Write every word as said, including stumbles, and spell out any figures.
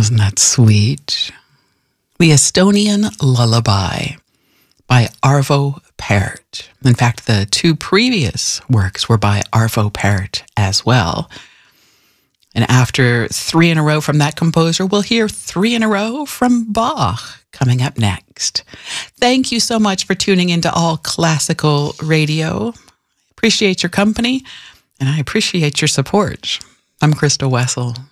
Isn't that sweet? The Estonian Lullaby by Arvo Pärt. In fact, the two previous works were by Arvo Pärt as well. And after three in a row from that composer, we'll hear three in a row from Bach coming up next. Thank you so much for tuning into All Classical Radio. Appreciate your company, and I appreciate your support. I'm Krista Wessel.